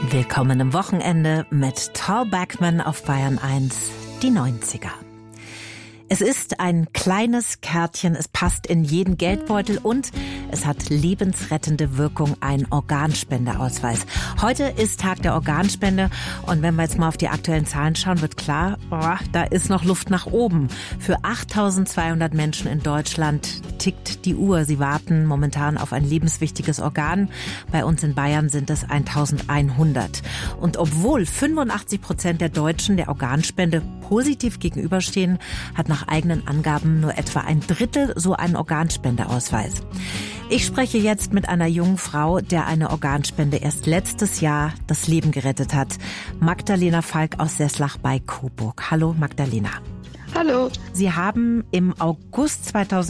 Willkommen im Wochenende mit Tall Backman auf Bayern 1, die 90er. Es ist ein kleines Kärtchen, es passt in jeden Geldbeutel und es hat lebensrettende Wirkung, ein Organspendeausweis. Heute ist Tag der Organspende und wenn wir jetzt mal auf die aktuellen Zahlen schauen, wird klar, da ist noch Luft nach oben. Für 8.200 Menschen in Deutschland tickt die Uhr. Sie warten momentan auf ein lebenswichtiges Organ. Bei uns in Bayern sind es 1.100. Und obwohl 85% der Deutschen der Organspende positiv gegenüberstehen, hat nach eigenen Angaben nur etwa ein Drittel so einen Organspendeausweis. Ich spreche jetzt mit einer jungen Frau, der eine Organspende erst letztes Jahr das Leben gerettet hat. Magdalena Falk aus Seßlach bei Coburg. Hallo Magdalena. Hallo. Sie haben im August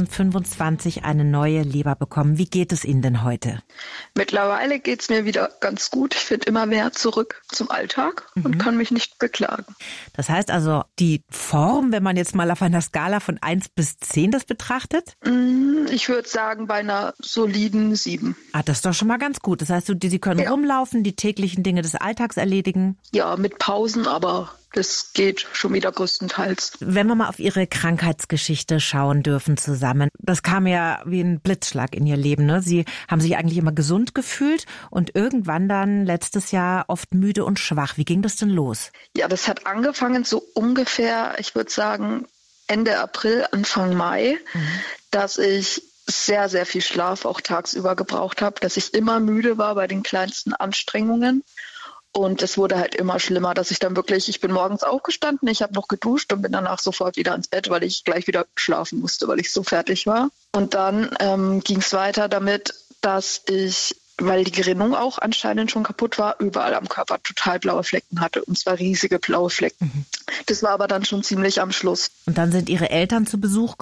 2025 eine neue Leber bekommen. Wie geht es Ihnen denn heute? Mittlerweile geht es mir wieder ganz gut. Ich finde immer mehr zurück zum Alltag und kann mich nicht beklagen. Das heißt also, die Form, wenn man jetzt mal auf einer Skala von 1 bis 10 das betrachtet? Ich würde sagen, bei einer soliden 7. Das ist doch schon mal ganz gut. Das heißt, Sie können rumlaufen, die täglichen Dinge des Alltags erledigen? Ja, mit Pausen, aber das geht schon wieder größtenteils. Wenn wir mal auf Ihre Krankheitsgeschichte schauen dürfen zusammen, das kam ja wie ein Blitzschlag in Ihr Leben, ne? Sie haben sich eigentlich immer gesund gefühlt und irgendwann dann letztes Jahr oft müde und schwach. Wie ging das denn los? Ja, das hat angefangen so ungefähr, ich würde sagen, Ende April, Anfang Mai, dass ich sehr, sehr viel Schlaf auch tagsüber gebraucht habe, dass ich immer müde war bei den kleinsten Anstrengungen. Und es wurde halt immer schlimmer, dass ich dann wirklich, ich bin morgens aufgestanden, ich habe noch geduscht und bin danach sofort wieder ins Bett, weil ich gleich wieder schlafen musste, weil ich so fertig war. Und dann ging es weiter damit, dass ich, weil die Gerinnung auch anscheinend schon kaputt war, überall am Körper total blaue Flecken hatte. Und zwar riesige blaue Flecken. Das war aber dann schon ziemlich am Schluss. Und dann sind Ihre Eltern zu Besuch